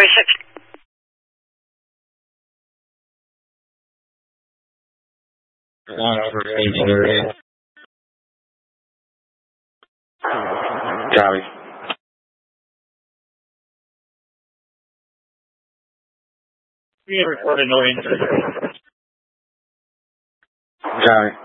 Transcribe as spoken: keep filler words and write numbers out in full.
thirty-six. One over eight. Copy. We have recorded no injury. Copy.